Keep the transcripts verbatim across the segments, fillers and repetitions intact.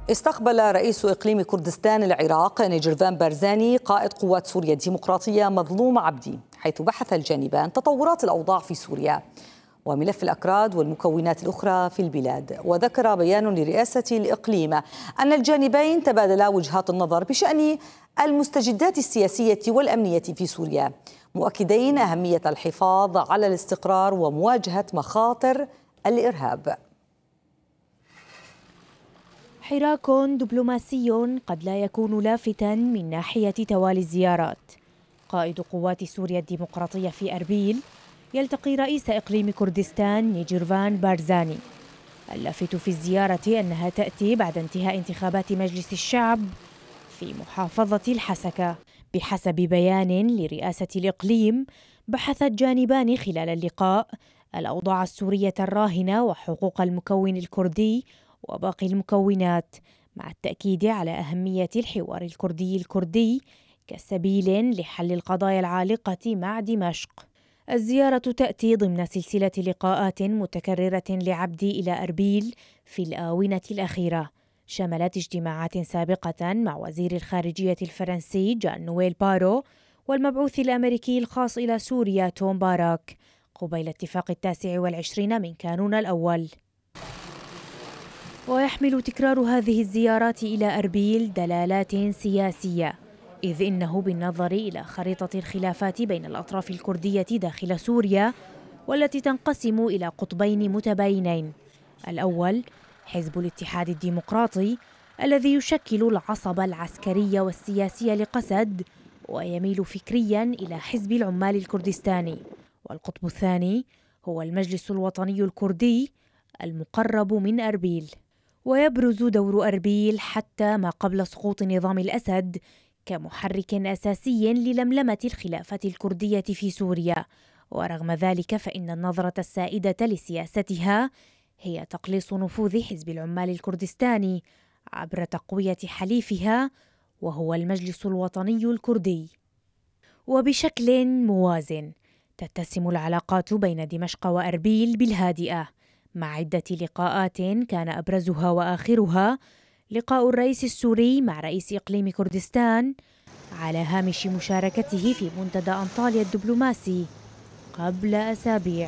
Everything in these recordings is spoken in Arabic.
استقبل رئيس إقليم كردستان العراق نيجيرفان بارزاني قائد قوات سوريا الديمقراطية مظلوم عبدي، حيث بحث الجانبان تطورات الأوضاع في سوريا وملف الأكراد والمكونات الأخرى في البلاد. وذكر بيان لرئاسة الإقليم أن الجانبين تبادلا وجهات النظر بشأن المستجدات السياسية والأمنية في سوريا، مؤكدين أهمية الحفاظ على الاستقرار ومواجهة مخاطر الإرهاب. حراك دبلوماسي قد لا يكون لافتا من ناحية توالي الزيارات. قائد قوات سوريا الديمقراطية في أربيل يلتقي رئيس إقليم كردستان نيجيرفان بارزاني. اللافت في الزيارة أنها تأتي بعد انتهاء انتخابات مجلس الشعب في محافظة الحسكة. بحسب بيان لرئاسة الإقليم، بحث الجانبان خلال اللقاء الأوضاع السورية الراهنة وحقوق المكون الكردي وباقي المكونات، مع التأكيد على أهمية الحوار الكردي الكردي كسبيل لحل القضايا العالقة مع دمشق. الزيارة تأتي ضمن سلسلة لقاءات متكررة لعبدي إلى أربيل في الآونة الأخيرة، شملت اجتماعات سابقة مع وزير الخارجية الفرنسي جان نويل بارو والمبعوث الأمريكي الخاص إلى سوريا توم باراك، قبيل اتفاق التاسع والعشرين من كانون الأول. ويحمل تكرار هذه الزيارات إلى أربيل دلالات سياسية، إذ إنه بالنظر إلى خريطة الخلافات بين الأطراف الكردية داخل سوريا والتي تنقسم إلى قطبين متباينين. الأول حزب الاتحاد الديمقراطي الذي يشكل العصب العسكري والسياسي لقسد ويميل فكريا إلى حزب العمال الكردستاني، والقطب الثاني هو المجلس الوطني الكردي المقرب من أربيل. ويبرز دور أربيل حتى ما قبل سقوط نظام الأسد كمحرك أساسي للملمة الخلافة الكردية في سوريا، ورغم ذلك فإن النظرة السائدة لسياستها هي تقليص نفوذ حزب العمال الكردستاني عبر تقوية حليفها وهو المجلس الوطني الكردي. وبشكل موازن تتسم العلاقات بين دمشق وأربيل بالهادئة، مع عدة لقاءات كان أبرزها وآخرها لقاء الرئيس السوري مع رئيس إقليم كردستان على هامش مشاركته في منتدى أنطاليا الدبلوماسي قبل أسابيع.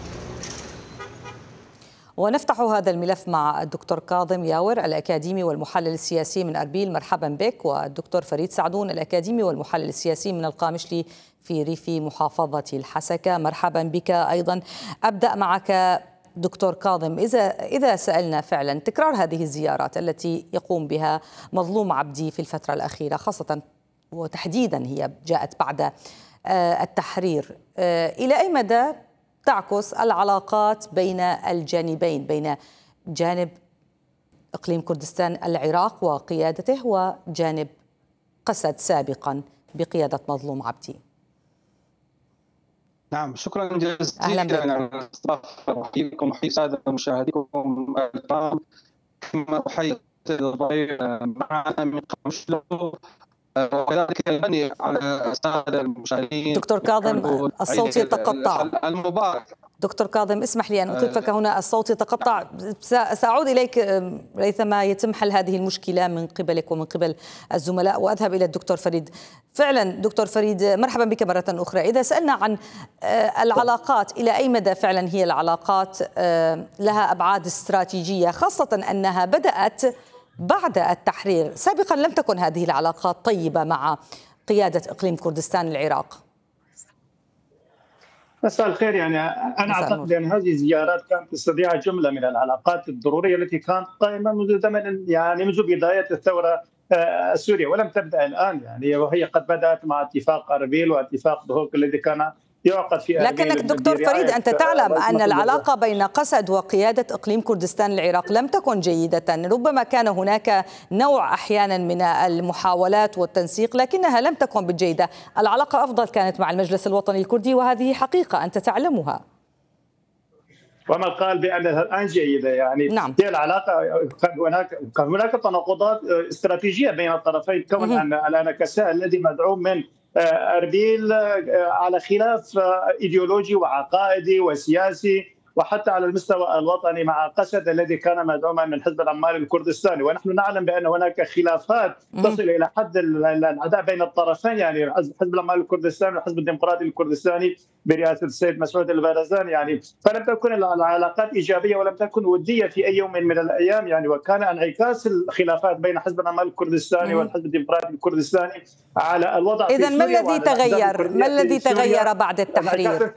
ونفتح هذا الملف مع الدكتور كاظم ياور الأكاديمي والمحلل السياسي من أربيل، مرحبا بك، والدكتور فريد سعدون الأكاديمي والمحلل السياسي من القامشلي في ريف محافظة الحسكة، مرحبا بك أيضا. أبدأ معك دكتور كاظم، إذا إذا سألنا فعلا تكرار هذه الزيارات التي يقوم بها مظلوم عبدي في الفترة الأخيرة، خاصة وتحديدا هي جاءت بعد التحرير، إلى أي مدى تعكس العلاقات بين الجانبين، بين جانب إقليم كردستان العراق وقيادته وجانب قسد سابقا بقيادة مظلوم عبدي؟ نعم، شكرا جزيلا على الاستضافة. أحييكم وأحيي السادة مشاهديكم الكرام، كما أحيي الضيف معنا من قامشلو وكذلك يعني على السادة المشاهدين. دكتور كاظم الصوت يتقطع. المبارك دكتور كاظم اسمح لي أن أوقفك هنا، الصوت يتقطع. سأعود إليك ريثما يتم حل هذه المشكلة من قبلك ومن قبل الزملاء، وأذهب إلى الدكتور فريد. فعلا دكتور فريد مرحبا بك مرة أخرى. إذا سألنا عن العلاقات، إلى أي مدى فعلا هي العلاقات لها أبعاد استراتيجية، خاصة أنها بدأت بعد التحرير؟ سابقا لم تكن هذه العلاقات طيبة مع قيادة إقليم كردستان العراق. مساء الخير. يعني أنا أعتقد أن هذه الزيارات كانت تستطيع جملة من العلاقات الضرورية التي كانت قائمة منذ زمن، يعني منذ بداية الثورة السورية، ولم تبدأ الآن، يعني وهي قد بدأت مع اتفاق أربيل واتفاق دهوك الذي كان يعقد في أربيل. لكنك دكتور فريد أنت تعلم أن العلاقة بين قسد وقيادة إقليم كردستان العراق لم تكن جيدة، ربما كان هناك نوع أحيانا من المحاولات والتنسيق لكنها لم تكن بالجيدة. العلاقة أفضل كانت مع المجلس الوطني الكردي، وهذه حقيقة أنت تعلمها. وما قال بأنها الآن جيدة، يعني نعم. هي العلاقة كان هناك كان هناك تناقضات استراتيجية بين الطرفين، كون أن الانكساء الذي مدعوم من أربيل على خلاف إيديولوجي وعقائدي وسياسي وحتى على المستوى الوطني مع قسد الذي كان مدعوما من حزب العمال الكردستاني. ونحن نعلم بأن هناك خلافات تصل إلى حد العداء بين الطرفين، يعني حزب العمال الكردستاني والحزب الديمقراطي الكردستاني برئاسة السيد مسعود البارزاني، يعني فلم تكن العلاقات إيجابية ولم تكن ودية في أي يوم من الأيام، يعني وكان انعكاس الخلافات بين حزب العمال الكردستاني والحزب الديمقراطي الكردستاني على الوضع في إذن ما الذي تغير؟ ما الذي تغير بعد التحرير؟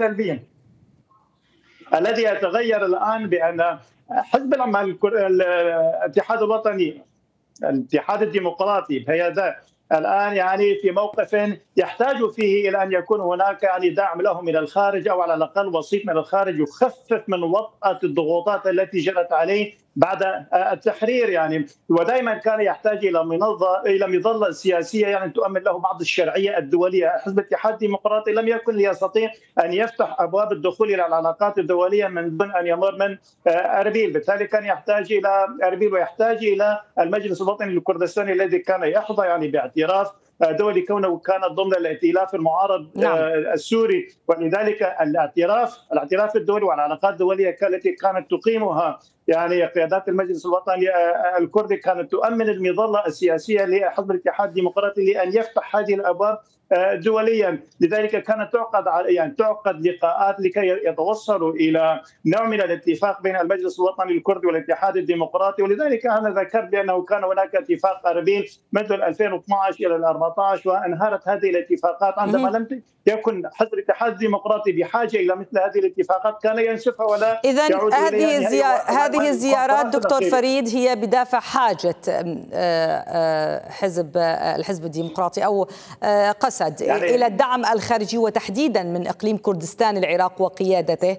الذي يتغير الآن بأن حزب العمال الاتحاد الوطني الاتحاد الديمقراطي هي الآن يعني في موقف يحتاج فيه إلى أن يكون هناك يعني دعم له من الخارج، أو على الأقل وسيط من الخارج يخفف من وطأة الضغوطات التي جرت عليه بعد التحرير، يعني ودائما كان يحتاج الى منظمه الى مظله سياسيه يعني تؤمن له بعض الشرعيه الدوليه. حزب الاتحاد الديمقراطي لم يكن ليستطيع ان يفتح ابواب الدخول الى العلاقات الدوليه من دون ان يمر من اربيل، بالتالي كان يحتاج الى اربيل ويحتاج الى المجلس الوطني الكردستاني الذي كان يحظى يعني باعتراف دولي كونه كان ضمن الائتلاف المعارض نعم. السوري، ولذلك الاعتراف الاعتراف الدولي والعلاقات الدوليه التي كانت تقيمها يعني قيادات المجلس الوطني الكردي كانت تؤمن المظله السياسيه لحزب الاتحاد الديمقراطي لان يفتح هذه الابواب دوليا. لذلك كانت تعقد يعني تعقد لقاءات لكي يتوصلوا الى نوع من الاتفاق بين المجلس الوطني الكردي والاتحاد الديمقراطي، ولذلك انا ذكرت بانه كان هناك اتفاق اربيل منذ ألفين واثني عشر الى أربعة عشر، وانهارت هذه الاتفاقات عندما لم يكن حزب الاتحاد الديمقراطي بحاجه الى مثل هذه الاتفاقات كان ينسفها ولا إذن يعود هذه الزيار... هذه الزيارات دكتور فريد هي بدافع حاجه حزب الحزب الديمقراطي او قسد يعني إلى الدعم الخارجي وتحديدا من إقليم كردستان العراق وقيادته،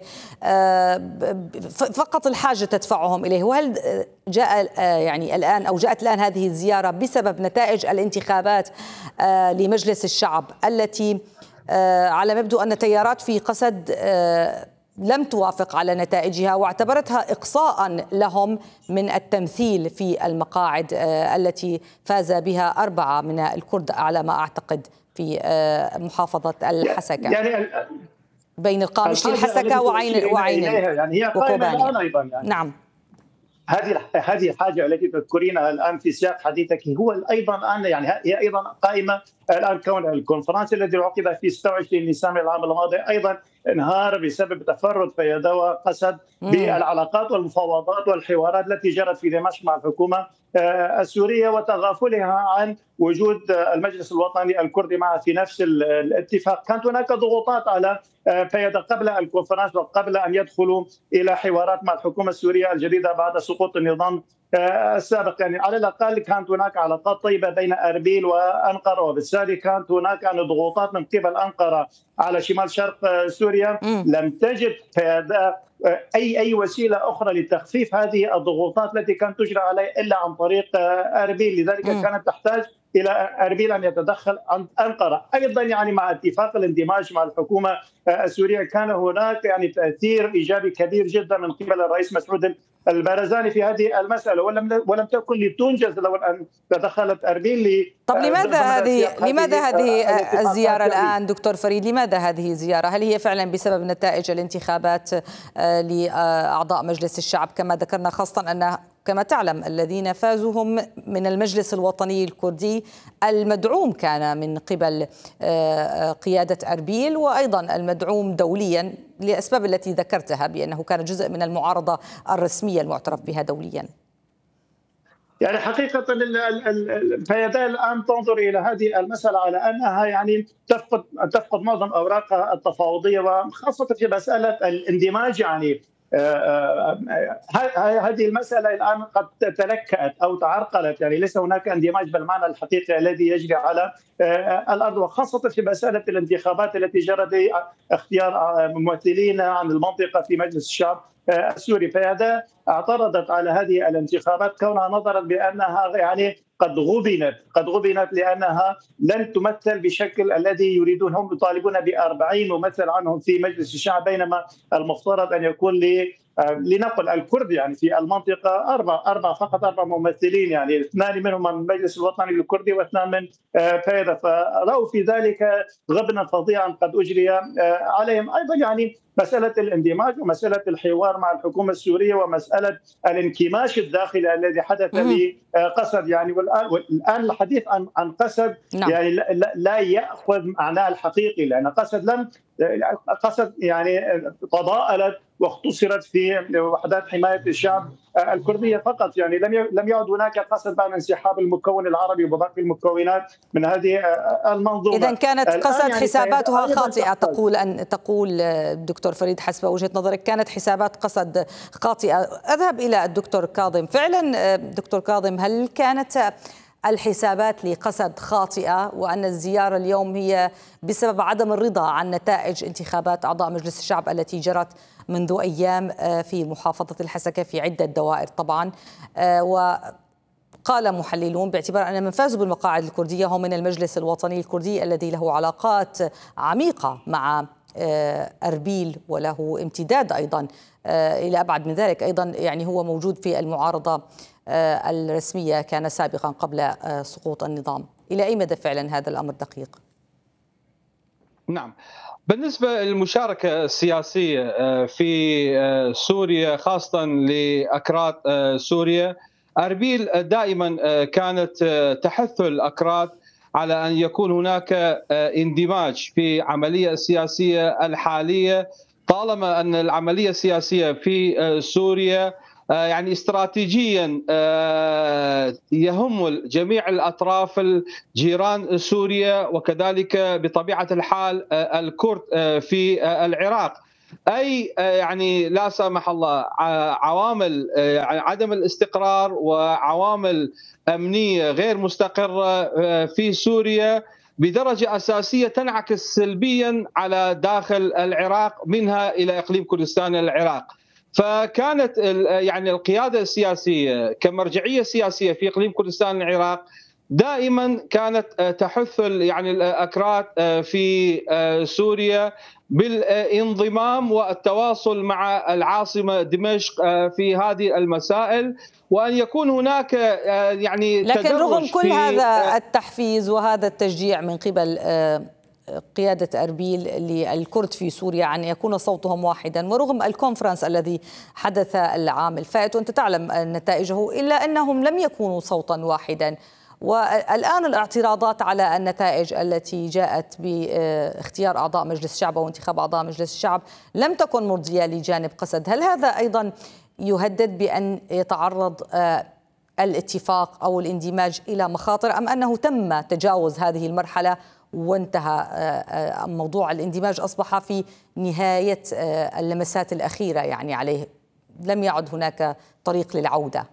فقط الحاجة تدفعهم إليه. وهل جاء يعني الآن أو جاءت الآن هذه الزيارة بسبب نتائج الانتخابات لمجلس الشعب التي على ما يبدو أن تيارات في قسد لم توافق على نتائجها واعتبرتها إقصاء لهم من التمثيل في المقاعد التي فاز بها أربعة من الكرد على ما أعتقد في محافظة الحسكة يعني بين القامشلي الحسكة وعين وعين يعني هي قائمة الآن أيضا يعني. نعم هذه هذه الحاجة التي تذكرينها الآن في سياق حديثك هو أيضا الآن يعني هي أيضا قائمة الآن. كون الكونفرنس الذي عقد في ستة وعشرين نيسان العام الماضي أيضا انهار بسبب تفرد فيدوى قسد بالعلاقات والمفاوضات والحوارات التي جرت في دمشق مع الحكومة السورية وتغافلها عن وجود المجلس الوطني الكردي معه في نفس الاتفاق. كانت هناك ضغوطات على فيدا قبل الكونفرنس وقبل أن يدخلوا إلى حوارات مع الحكومة السورية الجديدة بعد سقوط النظام السابق، يعني على الأقل كانت هناك علاقات طيبة بين أربيل وأنقرة، وبالتالي كانت هناك يعني ضغوطات من قبل أنقرة على شمال شرق سوريا. لم تجد فيدا أي أي وسيلة أخرى لتخفيف هذه الضغوطات التي كانت تجرى عليه إلا عن طريق أربيل، لذلك م. كانت تحتاج إلى أربيل أن يتدخل عن أنقرة. أيضا يعني مع اتفاق الاندماج مع الحكومة السورية كان هناك يعني تأثير إيجابي كبير جدا من قبل الرئيس مسعود البارزاني في هذه المسألة، ولم ولم تكن لتنجز لو أن تدخلت أربيل. طب لماذا هذه لماذا هذه الزيارة الآن دكتور فريد؟ لماذا هذه الزيارة؟ هل هي فعلا بسبب نتائج الانتخابات لأعضاء مجلس الشعب كما ذكرنا، خاصة أن كما تعلم الذين فازوا هم من المجلس الوطني الكردي المدعوم كان من قبل قيادة أربيل وأيضا المدعوم دوليا لأسباب التي ذكرتها بأنه كان جزء من المعارضة الرسمية المعترف بها دوليا؟ يعني حقيقة الفيداء الآن تنظر إلى هذه المسألة على أنها يعني تفقد تفقد معظم أوراقها التفاوضية، وخاصة في مسألة الاندماج. يعني هذه المسألة الآن قد تلكأت أو تعرقلت، يعني ليس هناك اندماج بالمعنى الحقيقي الذي يجري على الأرض، وخاصة في مسألة الانتخابات التي جرت اختيار ممثلين عن المنطقة في مجلس الشعب السوري. فهذا اعترضت على هذه الانتخابات كونها نظرت بأنها يعني قد غبنت قد غبنت لأنها لن تمثل بشكل الذي يريدون. هم يطالبون بأربعين ممثل عنهم في مجلس الشعب، بينما المفترض أن يكون لنقل الكرد يعني في المنطقه اربع اربع فقط اربع ممثلين، يعني اثنان منهم من المجلس الوطني الكردي واثنان من فيدا، فراوا في ذلك غبنا فظيعا قد اجري عليهم. ايضا يعني مساله الاندماج ومساله الحوار مع الحكومه السوريه ومساله الانكماش الداخلي الذي حدث لقسد، يعني والان والان الحديث عن عن قسد نعم. يعني لا, لا ياخذ معناه الحقيقي، لان قسد لم قسد يعني تضاءلت واختصرت في وحدات حمايه الشعب الكرديه فقط، يعني لم لم يعد هناك قسد بعد انسحاب المكون العربي وباقي المكونات من هذه المنظومه. اذا كانت قسد يعني حساباتها خاطئه، تقول ان تقول دكتور فريد حسب وجهه نظرك كانت حسابات قسد خاطئه. اذهب الى الدكتور كاظم. فعلا دكتور كاظم، هل كانت الحسابات لقسد خاطئة، وأن الزيارة اليوم هي بسبب عدم الرضا عن نتائج انتخابات أعضاء مجلس الشعب التي جرت منذ أيام في محافظة الحسكة في عدة دوائر طبعا؟ وقال محللون باعتبار أن من فازوا بالمقاعد الكردية هم من المجلس الوطني الكردي الذي له علاقات عميقة مع أربيل وله امتداد أيضا إلى أبعد من ذلك، أيضا يعني هو موجود في المعارضة الرسمية كان سابقا قبل سقوط النظام. إلى أي مدى فعلا هذا الأمر دقيق؟ نعم، بالنسبة للمشاركة السياسية في سوريا خاصة لأكراد سوريا، أربيل دائما كانت تحث الأكراد على أن يكون هناك اندماج في عملية السياسية الحالية، طالما أن العملية السياسية في سوريا يعني استراتيجيا يهم جميع الأطراف الجيران سوريا، وكذلك بطبيعة الحال الكرد في العراق. أي يعني لا سمح الله عوامل عدم الاستقرار وعوامل أمنية غير مستقرة في سوريا بدرجة أساسية تنعكس سلبيا على داخل العراق، منها إلى إقليم كردستان العراق. فكانت يعني القيادة السياسية كمرجعية سياسية في إقليم كردستان العراق دائما كانت تحث يعني الأكراد في سوريا بالانضمام والتواصل مع العاصمة دمشق في هذه المسائل، وأن يكون هناك يعني لكن رغم كل هذا التحفيز وهذا التشجيع من قبل قيادة أربيل للكرد في سوريا عن يكون صوتهم واحدا، ورغم الكونفرنس الذي حدث العام الفائت وأنت تعلم نتائجه، إلا أنهم لم يكونوا صوتا واحدا. والآن الاعتراضات على النتائج التي جاءت باختيار أعضاء مجلس الشعب أو انتخاب أعضاء مجلس الشعب لم تكن مرضية لجانب قسد. هل هذا أيضا يهدد بأن يتعرض الاتفاق أو الاندماج إلى مخاطر، أم أنه تم تجاوز هذه المرحلة وانتهى موضوع الاندماج، أصبح في نهاية اللمسات الأخيرة يعني عليه، لم يعد هناك طريق للعودة؟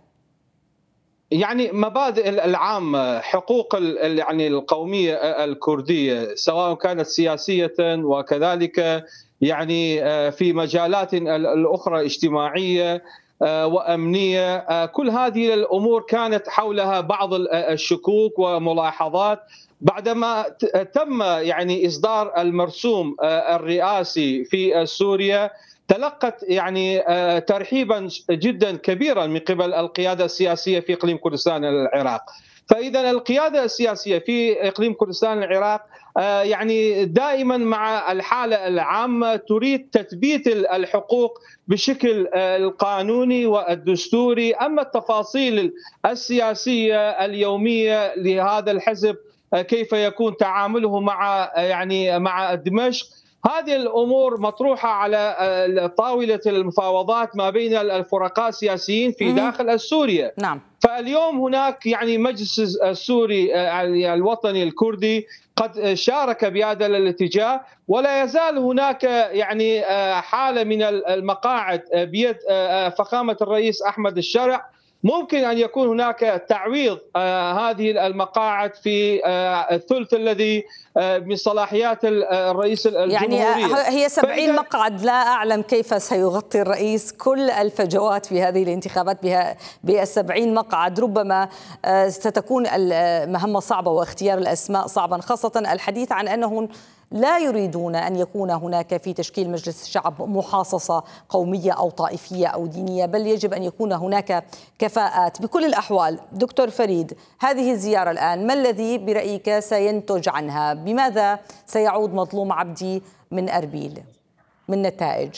يعني مبادئ العامة حقوق يعني القومية الكردية سواء كانت سياسية وكذلك يعني في مجالات الأخرى اجتماعية وأمنية، كل هذه الأمور كانت حولها بعض الشكوك وملاحظات. بعدما تم يعني إصدار المرسوم الرئاسي في سوريا تلقت يعني ترحيبا جدا كبيرا من قبل القيادة السياسية في إقليم كردستان العراق. فإذا القيادة السياسية في إقليم كردستان العراق يعني دائما مع الحالة العامة تريد تثبيت الحقوق بشكل القانوني والدستوري. أما التفاصيل السياسية اليومية لهذا الحزب كيف يكون تعامله مع يعني مع دمشق، هذه الأمور مطروحة على طاولة المفاوضات ما بين الفرقاء السياسيين في داخل سوريا. نعم. فاليوم هناك يعني مجلس السوري الوطني الكردي قد شارك بهذا الاتجاه، ولا يزال هناك يعني حالة من المقاعد بيد فخامة الرئيس أحمد الشرع. ممكن أن يكون هناك تعويض هذه المقاعد في الثلث الذي من صلاحيات الرئيس الجمهورية. يعني هي سبعين مقعد، لا أعلم كيف سيغطي الرئيس كل الفجوات في هذه الانتخابات بها بالسبعين مقعد. ربما ستكون المهمة صعبة واختيار الأسماء صعبا، خاصة الحديث عن أنه لا يريدون أن يكون هناك في تشكيل مجلس الشعب محاصصة قومية أو طائفية أو دينية، بل يجب أن يكون هناك كفاءات بكل الأحوال. دكتور فريد، هذه الزيارة الآن ما الذي برأيك سينتج عنها؟ بماذا سيعود مظلوم عبدي من أربيل من نتائج؟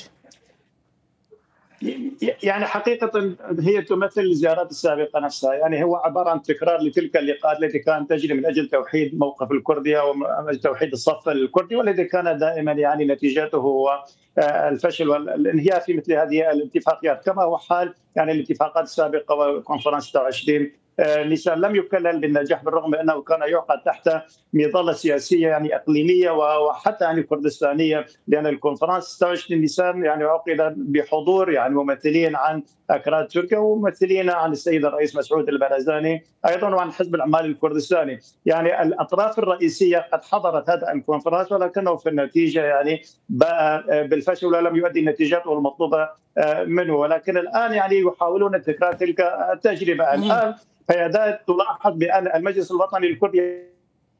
يعني حقيقة هي تمثل الزيارات السابقة نفسها، يعني هو عبارة عن تكرار لتلك اللقاءات التي كانت تجري من أجل توحيد موقف الكردية ومن أجل توحيد الصف الكردي، والذي كان دائما يعني نتيجته هو الفشل والانهيار في مثل هذه الاتفاقيات، كما هو حال يعني الاتفاقات السابقة وكونفرنس ستة وعشرين نيسان لم يكلل بالنجاح، بالرغم من انه كان يعقد تحت مظله سياسيه يعني اقليميه وحتى يعني كردستانيه، لان الكونفرنس ستة وعشرين نيسان يعني عقد بحضور يعني ممثلين عن اكراد تركيا وممثلين عن السيد الرئيس مسعود البرزاني ايضا وعن حزب العمال الكردستاني. يعني الاطراف الرئيسيه قد حضرت هذا الكونفرنس، ولكنه في النتيجه يعني باء بالفشل ولم يؤدي النتيجات المطلوبه منه، ولكن الان يعني يحاولون تكرار تلك التجربه. الان فيادات تلاحظ بان المجلس الوطني الكردي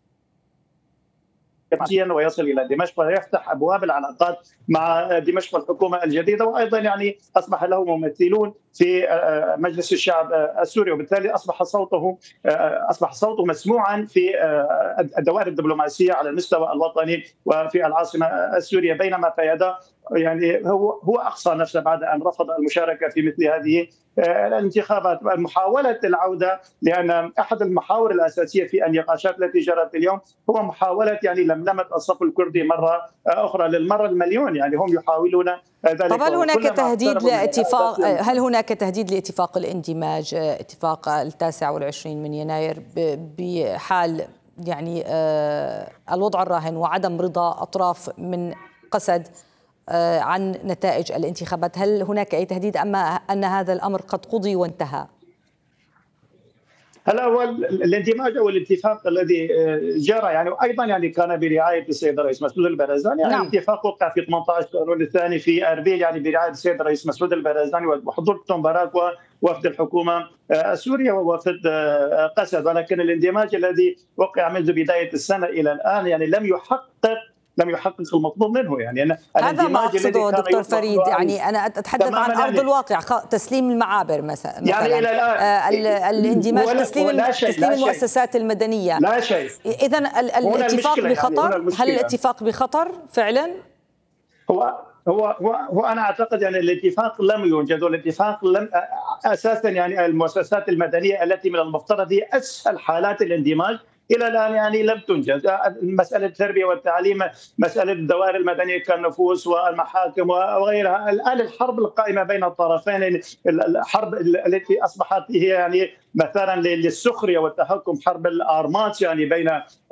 ويصل الى دمشق ويفتح ابواب العلاقات مع دمشق والحكومه الجديده، وايضا يعني اصبح له ممثلون في مجلس الشعب السوري، وبالتالي اصبح صوته اصبح صوته مسموعا في الدوائر الدبلوماسيه على المستوى الوطني وفي العاصمه السوريه، بينما فيادا يعني هو هو اقصى نفسه بعد ان رفض المشاركه في مثل هذه الانتخابات. محاوله العوده، لان احد المحاور الاساسيه في النقاشات التي جرت اليوم هو محاوله يعني لملمه الصف الكردي مره اخرى للمره المليون، يعني هم يحاولون ذلك. طب هل هناك تهديد لاتفاق هل هناك تهديد لاتفاق الاندماج، اتفاق التاسع والعشرين من يناير، بحال يعني الوضع الراهن وعدم رضا اطراف من قسد عن نتائج الانتخابات؟ هل هناك أي تهديد أما أن هذا الأمر قد قضي وانتهى؟ هلا هو الاندماج او الاتفاق الذي جرى يعني ايضا يعني كان برعايه السيد الرئيس مسعود البرزاني، يعني نعم. الاتفاق وقع في ثمانية عشر كانون الثاني في اربيل يعني برعايه السيد الرئيس مسعود البرزاني وحضور توم باراك ووفد الحكومه السوريه ووفد قسد، ولكن الاندماج الذي وقع منذ بدايه السنه الى الان يعني لم يحقق لم يحقق المطلوب منه. يعني هذا ما أقصده دكتور فريد، يعني أنا أتحدث عن أرض يعني الواقع، تسليم المعابر مثلا يعني إلى الآن الاندماج، تسليم تسليم المؤسسات المدنية لا شيء. إذا الاتفاق بخطر؟ يعني هل الاتفاق بخطر فعلا؟ هو هو هو, هو انا اعتقد يعني الاتفاق لم يوجد، والاتفاق لم اساسا يعني المؤسسات المدنيه التي من المفترض هي اسهل حالات الاندماج الى الان يعني لم تنجز. مساله التربيه والتعليم، مساله الدوائر المدنيه كالنفوس والمحاكم وغيرها. الان الحرب القائمه بين الطرفين، الحرب التي اصبحت هي يعني مثلا للسخريه والتهكم، حرب الارمات يعني بين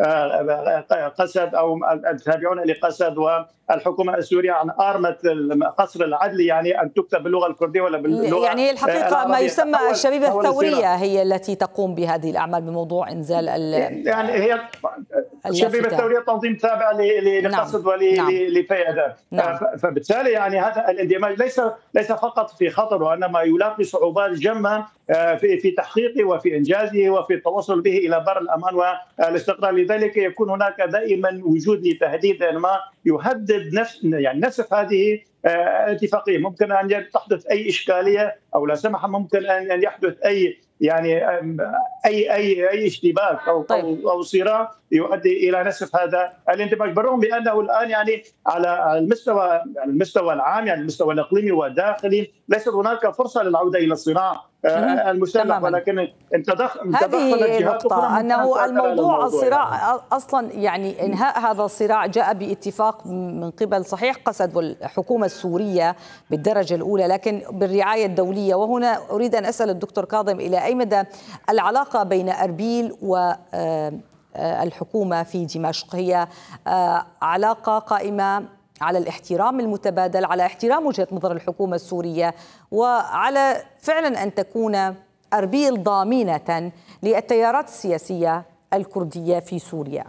قسد او التابعون لقسد والحكومه السوريه عن ارمه قصر العدل، يعني ان تكتب باللغه الكرديه ولا باللغه يعني الحقيقه ما يسمى الشبيبه الثوريه هي التي تقوم بهذه الاعمال بموضوع انزال يعني هي الشبيبه الثوريه تنظيم تابع لقسد ولفيادا، نعم. فبالتالي يعني هذا الاندماج ليس ليس فقط في خطر، وانما يلاقي صعوبات جمه في في تحقيقه وفي انجازه وفي التوصل به الى بر الامان والاستقرار. لذلك يكون هناك دائما وجود لتهديد ما يهدد نفس يعني نسف هذه الاتفاقيه. ممكن ان تحدث اي اشكاليه او لا سمح ممكن ان يحدث اي يعني اي اي اي اشتباك او طيب. او صراع يؤدي الى نسف هذا الاندماج، بالرغم بانه الان يعني على المستوى على المستوى العام يعني المستوى الاقليمي والداخلي ليست هناك فرصه للعوده الى الصراع المسلح، ولكن تدخل هذه نقطة أنه الموضوع الصراع أصلا يعني إنهاء هذا الصراع جاء باتفاق من قبل صحيح قسد والحكومة السورية بالدرجة الأولى، لكن بالرعاية الدولية. وهنا أريد أن أسأل الدكتور كاظم إلى أي مدى العلاقة بين أربيل و الحكومة في دمشق هي علاقة قائمة على الاحترام المتبادل، على احترام وجهة نظر الحكومة السورية، وعلى فعلا أن تكون أربيل ضامنة للتيارات السياسية الكردية في سوريا؟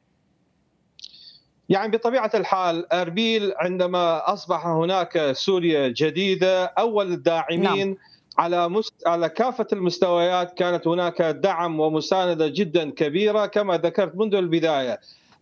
يعني بطبيعة الحال أربيل عندما أصبح هناك سوريا جديدة، أول الداعمين نعم. على مست... على كافة المستويات كانت هناك دعم ومساندة جدا كبيرة كما ذكرت منذ البداية.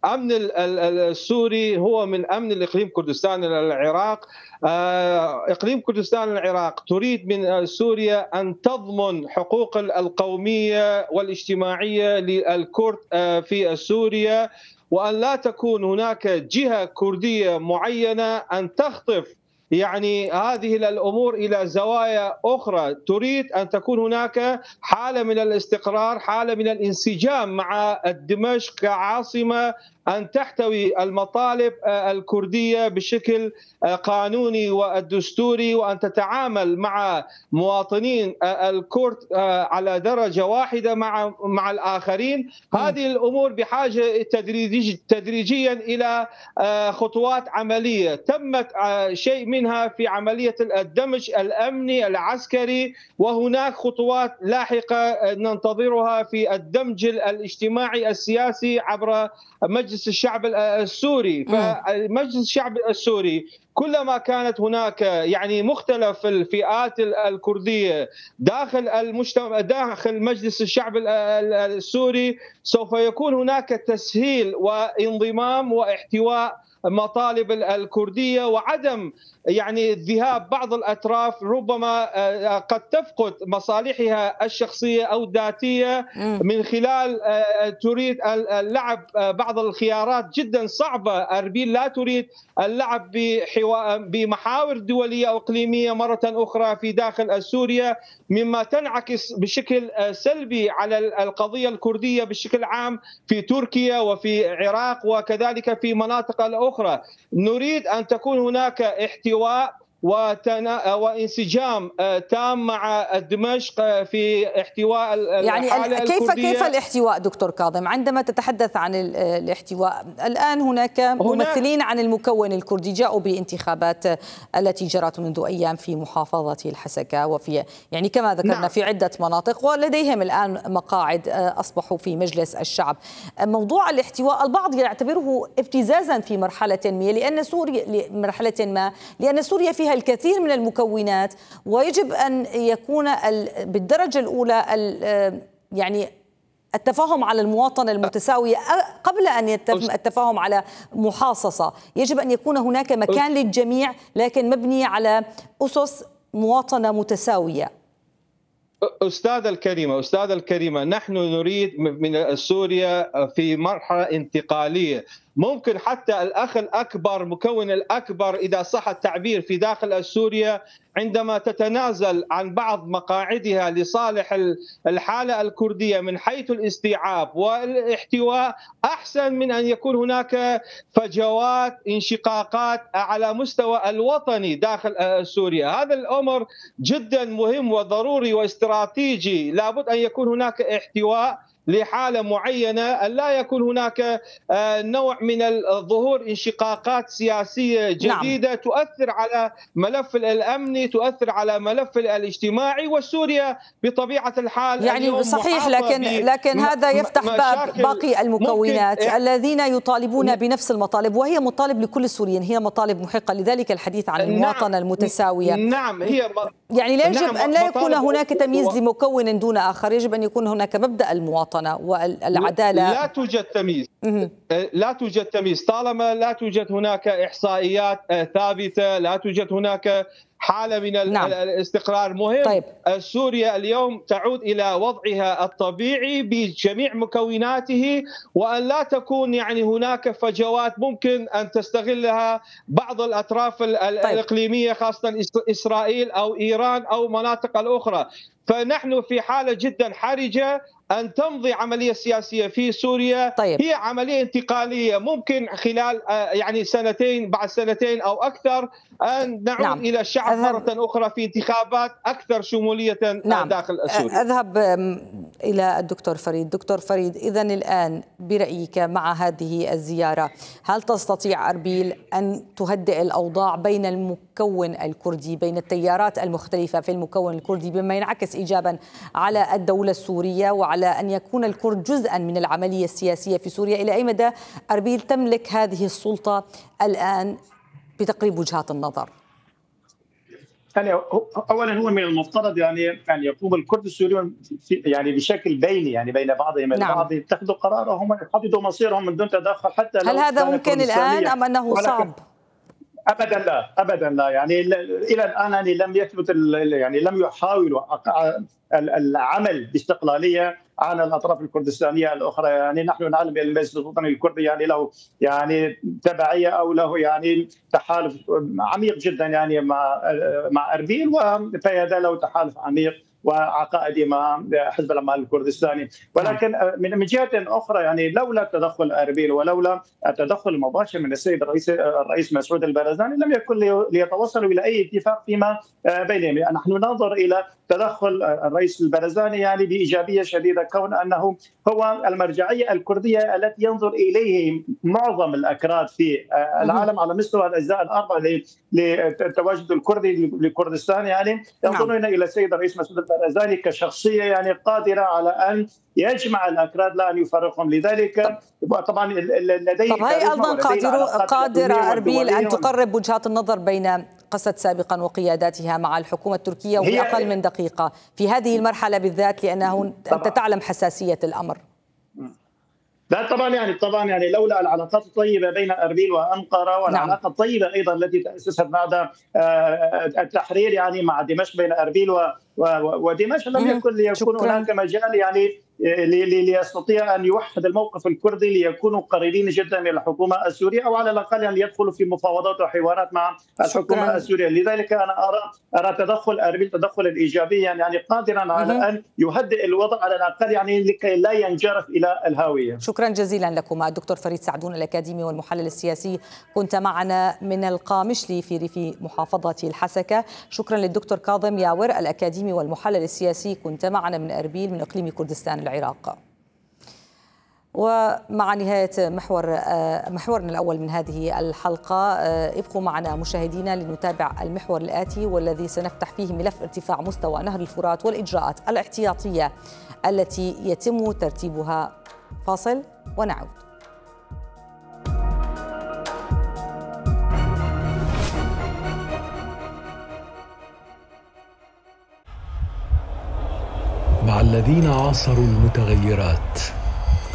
الأمن السوري هو من أمن الإقليم كردستان العراق. إقليم كردستان العراق تريد من سوريا أن تضمن حقوق القومية والاجتماعية للكرد في سوريا، وأن لا تكون هناك جهة كردية معينة أن تخطف يعني هذه الأمور إلى زوايا أخرى. تريد أن تكون هناك حالة من الاستقرار، حالة من الانسجام مع دمشق كعاصمة، أن تحتوي المطالب الكردية بشكل قانوني والدستوري، وأن تتعامل مع مواطنين الكرد على درجة واحدة مع مع الآخرين. هذه الأمور بحاجة تدريجي تدريجيا إلى خطوات عملية. تمت شيء منها في عملية الدمج الأمني العسكري، وهناك خطوات لاحقة ننتظرها في الدمج الاجتماعي السياسي عبر مجلس الشعب السوري. فمجلس الشعب السوري كلما كانت هناك يعني مختلف الفئات الكردية داخل المجتمع داخل مجلس الشعب السوري، سوف يكون هناك تسهيل وانضمام واحتواء مطالب الكردية، وعدم يعني ذهاب بعض الأطراف ربما قد تفقد مصالحها الشخصية أو الذاتية من خلال تريد اللعب بعض الخيارات جدا صعبة. أربيل لا تريد اللعب بمحاور دولية أو إقليمية مرة أخرى في داخل سوريا، مما تنعكس بشكل سلبي على القضية الكردية بشكل عام في تركيا وفي العراق وكذلك في مناطق الأخرى. نريد أن تكون هناك احتواء وانسجام تام مع دمشق في احتواء يعني الحالة كيف الكردية. كيف الاحتواء دكتور كاظم؟ عندما تتحدث عن الاحتواء، الآن هناك ممثلين عن المكون الكردي جاءوا بانتخابات التي جرت منذ أيام في محافظة الحسكة وفي يعني كما ذكرنا نعم. في عدة مناطق، ولديهم الآن مقاعد أصبحوا في مجلس الشعب. موضوع الاحتواء البعض يعتبره ابتزازا في مرحلة ما، لأن سوريا مرحلة ما لأن سوريا فيها الكثير من المكونات، ويجب أن يكون بالدرجة الأولى يعني التفاهم على المواطنة المتساوية قبل أن يتم التفاهم على محاصصة. يجب أن يكون هناك مكان للجميع لكن مبني على أسس مواطنة متساوية. أستاذ الكريمة أستاذ الكريمة نحن نريد من سوريا في مرحلة انتقالية. ممكن حتى الأخ الأكبر مكون الأكبر إذا صح التعبير في داخل سوريا عندما تتنازل عن بعض مقاعدها لصالح الحالة الكردية من حيث الاستيعاب والاحتواء، أحسن من أن يكون هناك فجوات انشقاقات على مستوى الوطني داخل سوريا. هذا الأمر جدا مهم وضروري واستراتيجي. لابد أن يكون هناك احتواء لحالة معينة، لا يكون هناك نوع من الظهور انشقاقات سياسية جديدة نعم. تؤثر على ملف الأمني، تؤثر على ملف الاجتماعي. وسوريا بطبيعة الحال يعني صحيح، لكن لكن هذا يفتح باب باقي المكونات الذين يطالبون نعم. بنفس المطالب، وهي مطالب لكل السوريين، هي مطالب محقة. لذلك الحديث عن المواطنة نعم. المتساوية نعم هي يعني لا يجب نعم. أن لا يكون هناك تمييز و... لمكون دون آخر. يجب أن يكون هناك مبدأ المواطنة والعدالة. لا توجد تمييز لا توجد تمييز طالما لا توجد هناك إحصائيات ثابتة، لا توجد هناك حالة من نعم. الاستقرار. مهم طيب. سوريا اليوم تعود إلى وضعها الطبيعي بجميع مكوناته، وأن لا تكون يعني هناك فجوات ممكن أن تستغلها بعض الأطراف طيب. الإقليمية خاصة إسرائيل أو إيران أو مناطق الأخرى. فنحن في حالة جدا حرجة أن تمضي عملية سياسية في سوريا. طيب. هي عملية انتقالية ممكن خلال يعني سنتين بعد سنتين أو أكثر أن نعود نعم. إلى الشعب أذهب... مرة أخرى في انتخابات أكثر شمولية نعم. داخل سوريا. أذهب إلى الدكتور فريد. دكتور فريد، إذن الآن برأيك مع هذه الزيارة هل تستطيع أربيل أن تهدئ الأوضاع بين المكون الكردي، بين التيارات المختلفة في المكون الكردي، بما ينعكس إيجابا على الدولة السورية وعلى أن يكون الكرد جزءا من العملية السياسية في سوريا؟ إلى أي مدى أربيل تملك هذه السلطة الآن بتقريب وجهات النظر؟ يعني اولا هو من المفترض يعني ان يقوم الكرد السوريون يعني بشكل بيني يعني بين بعضهم البعض، نعم. يتخذوا قرارهم ويحددوا مصيرهم من دون تدخل حتى هل هذا ممكن الان ام انه صعب؟ ابدا لا ابدا لا يعني الى الان يعني لم يثبت يعني لم يحاولوا العمل باستقلاليه عن الاطراف الكردستانيه الاخرى. يعني نحن نعلم بان المجلس الوطني الكردي يعني له يعني تبعيه او له يعني تحالف عميق جدا يعني مع مع اربيل، وفيدا له تحالف عميق وعقائدي مع حزب العمال الكردستاني. ولكن من من جهه اخرى يعني لولا تدخل اربيل ولولا التدخل المباشر من السيد الرئيس الرئيس مسعود البرزاني لم يكن ليتوصلوا الى اي اتفاق فيما بينهم. يعني نحن ننظر الى تدخل الرئيس البرزاني يعني بايجابيه شديده، كون انه هو المرجعيه الكرديه التي ينظر اليه معظم الاكراد في العالم على مستوى الاجزاء الاربعه للتواجد الكردي لكردستان. يعني ينظرون الى السيد الرئيس مسعود البرزاني كشخصيه يعني قادره على ان يجمع الاكراد لا ان يفرقهم. لذلك طبعا لديه طب هي ايضا قادره اربيل ان تقرب وجهات النظر بين قصد سابقا وقياداتها مع الحكومه التركيه وفي اقل من دقيقه في هذه المرحله بالذات، لانه انت تعلم حساسيه الامر. لا طبعا يعني طبعا يعني لولا العلاقات الطيبه بين اربيل وانقره والعلاقه نعم. الطيبه ايضا التي تاسست بعد التحرير يعني مع دمشق بين اربيل ودمشق لم يكن ليكون هناك مجال يعني ليستطيع ان يوحد الموقف الكردي ليكونوا قريبين جدا من الحكومه السوريه، او على الاقل ان يدخلوا في مفاوضات وحوارات مع الحكومه شكرا. السوريه. لذلك انا ارى ارى تدخل اربيل تدخلا ايجابيا يعني قادرا على ان يهدئ الوضع على الاقل يعني لكي لا ينجرف الى الهاويه. شكرا جزيلا لكم الدكتور فريد سعدون الاكاديمي والمحلل السياسي، كنت معنا من القامشلي في ريف محافظه الحسكه. شكرا للدكتور كاظم ياور الاكاديمي والمحلل السياسي، كنت معنا من اربيل من اقليم كردستان العراق. ومع نهاية محور محورنا الأول من هذه الحلقة، ابقوا معنا مشاهدينا لنتابع المحور الآتي والذي سنفتح فيه ملف ارتفاع مستوى نهر الفرات والإجراءات الاحتياطية التي يتم ترتيبها. فاصل ونعود. مع الذين عاصروا المتغيرات